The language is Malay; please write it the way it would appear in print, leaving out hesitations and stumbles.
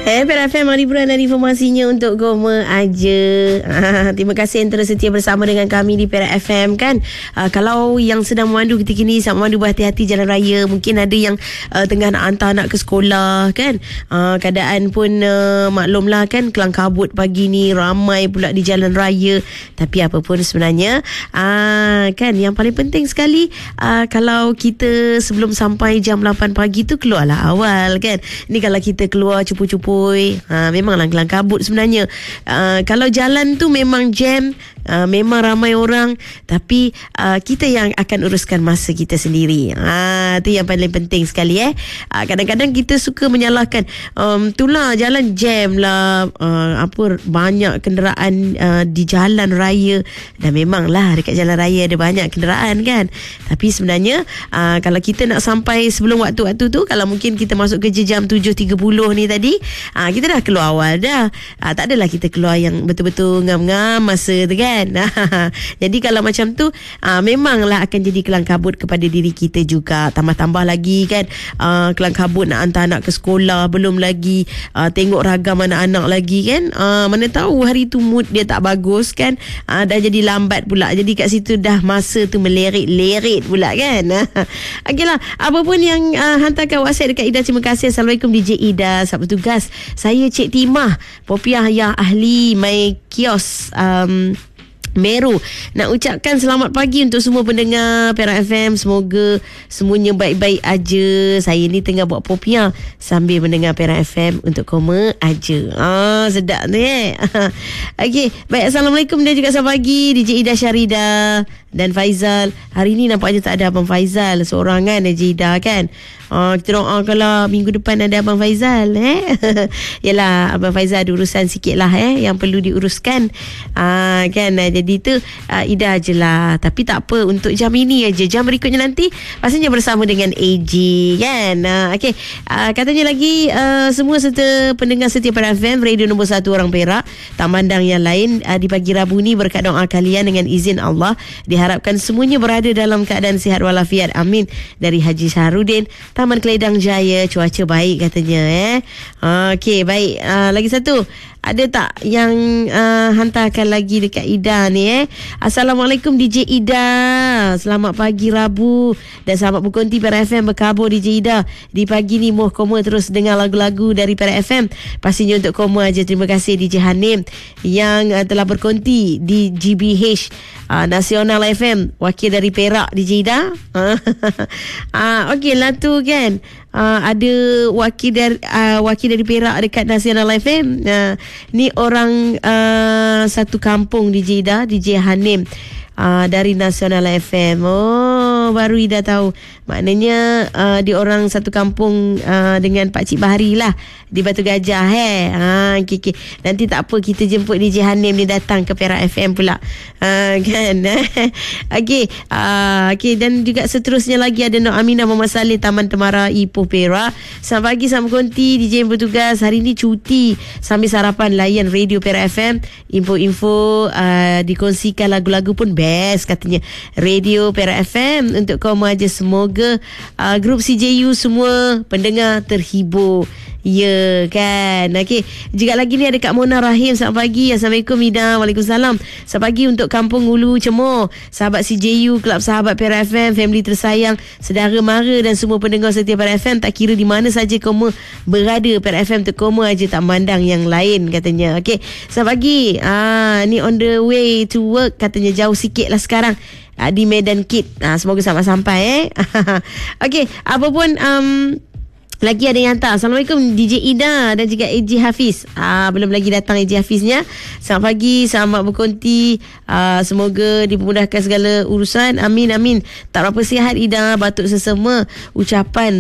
Perak FM, hiburan dan informasinya untuk Goma aja. Terima kasih yang terus setia bersama dengan kami di Perak FM kan. Kalau yang sedang memandu ketika ini, sama memandu berhati-hati jalan raya. Mungkin ada yang tengah nak hantar anak ke sekolah kan. Keadaan pun maklumlah kan, kelang kabut pagi ni, ramai pula di jalan raya. Tapi apa pun sebenarnya kan, yang paling penting sekali kalau kita sebelum sampai jam 8 pagi tu keluarlah awal kan. Ni kalau kita keluar cupu-cupu, memanglah kelang kabut sebenarnya. Kalau jalan tu memang jam, memang ramai orang, tapi kita yang akan uruskan masa kita sendiri. Itu yang paling penting sekali. Kadang-kadang kita suka menyalahkan, itulah jalan jam lah, banyak kenderaan di jalan raya. Dan memanglah dekat jalan raya ada banyak kenderaan kan. Tapi sebenarnya kalau kita nak sampai sebelum waktu-waktu tu, kalau mungkin kita masuk kerja jam 7.30 ni tadi, kita dah keluar awal dah. Tak adalah kita keluar yang betul-betul ngam-ngam masa tu kan. Jadi kalau macam tu, memanglah akan jadi kelang kabut kepada diri kita juga. Tambah-tambah lagi kan, kelang kabut nak hantar anak ke sekolah, belum lagi tengok ragam anak-anak lagi kan. Mana tahu hari tu mood dia tak bagus kan, dah jadi lambat pula. Jadi kat situ dah masa tu melerit-lerit pula kan. Okeylah, apa pun yang hantarkan WhatsApp dekat Ida, terima kasih. Assalamualaikum DJ Ida, selamat bertugas. Saya Cik Timah, Popiah yang ahli my kios Meru. Nak ucapkan selamat pagi untuk semua pendengar Perak FM. Semoga semuanya baik-baik aja. Saya ni tengah buat popiah sambil mendengar Perak FM untuk Koma aja. Sedap tu Okey, baik. Assalamualaikum dan juga selamat pagi DJ Ida Syarida dan Faizal. Hari ni nampaknya tak ada Abang Faizal seorang kan, DJ Ida kan. Kita doakanlah minggu depan ada Abang Faizal. Yalah, Abang Faizal ada urusan sikit lah yang perlu diuruskan kan. Jadi tu Ida je lah. Tapi tak apa, untuk jam ini aja. Jam berikutnya nanti pastinya bersama dengan AG kan. Okay. Katanya lagi semua serta pendengar setia Perak FM, radio nombor 1 orang Perak, tak mandang yang lain. Di pagi Rabu ni berkat doa kalian, dengan izin Allah diharapkan semuanya berada dalam keadaan sihat walafiat. Amin. Dari Haji Syahrudin, Taman Keledang Jaya. Cuaca baik katanya. Okey, baik. Lagi satu, ada tak yang hantarkan lagi dekat Ida ni Assalamualaikum DJ Ida, selamat pagi Rabu dan selamat berkonti Perak FM berkabur DJ Ida. Di pagi ni moh Koma terus dengar lagu-lagu dari Perak FM, pastinya untuk Koma aja. Terima kasih DJ Hanim yang telah berkonti di GBH Nasional FM, wakil dari Perak DJ Ida. Okey lah tu kan, ada wakil dari Perak dekat Nasional FM. Ni orang satu kampung DJ Ida, DJ Hanim dari Nasional FM. Baru Ida tahu. Maknanya dia orang satu kampung dengan Pakcik Bahari lah di Batu Gajah. Okay. Nanti tak apa, kita jemput DJ Hanim ni datang ke Perak FM pula kan. Okay, dan juga seterusnya lagi ada Nur Aminah Muhammad Saleh, Taman Temara Ipoh Perak. Selamat pagi, selamat konti DJ yang bertugas. Hari ni cuti, sambil sarapan layan radio Perak FM. Info-info dikongsikan, lagu-lagu pun best katanya. Radio Perak FM untuk kaum aja. Semoga grup CJU semua pendengar terhibur. Ya kan. Okey, juga lagi ni ada Kak Mona Rahim. Selamat pagi. Assalamualaikum Ida. Waalaikumsalam. Selamat pagi untuk Kampung Ulu Cemor, sahabat CJU, Kelab Sahabat Perak FM, family tersayang, saudara mara dan semua pendengar setia Perak FM. Tak kira di mana saja kamu berada, Perak FM untuk kamu aja, tak mandang yang lain katanya. Okey, selamat pagi. Ni on the way to work katanya, jauh sikit lah sekarang di Medan Kit. Semoga sampai Okey, apa pun lagi ada yang hantar. Assalamualaikum DJ Ida dan juga AJ Hafiz. Belum lagi datang AJ Hafiznya. Selamat pagi, selamat berkonti. Semoga dipermudahkan segala urusan. Amin. Tak berapa sihat Ida, batuk sesama. Ucapan